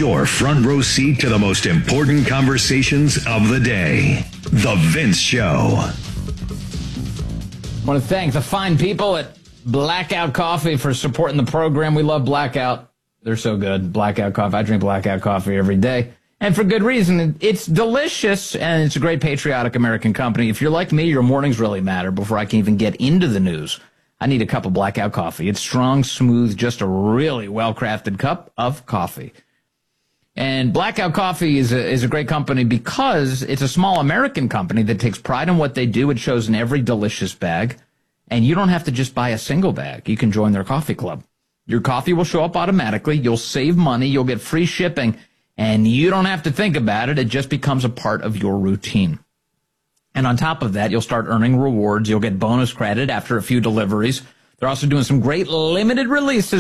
your front row seat to the most important conversations of the day. The Vince Show. I want to thank the fine people at Blackout Coffee for supporting the program. We love Blackout. They're so good. Blackout Coffee. I drink Blackout Coffee every day. And for good reason. It's delicious, and it's a great patriotic American company. If you're like me, your mornings really matter. Before I can even get into the news, I need a cup of Blackout Coffee. It's strong, smooth, just a really well-crafted cup of coffee. And Blackout Coffee is a great company because it's a small American company that takes pride in what they do. It shows in every delicious bag. And you don't have to just buy a single bag. You can join their coffee club. Your coffee will show up automatically. You'll save money. You'll get free shipping. And you don't have to think about it. It just becomes a part of your routine. And on top of that, you'll start earning rewards. You'll get bonus credit after a few deliveries. They're also doing some great limited releases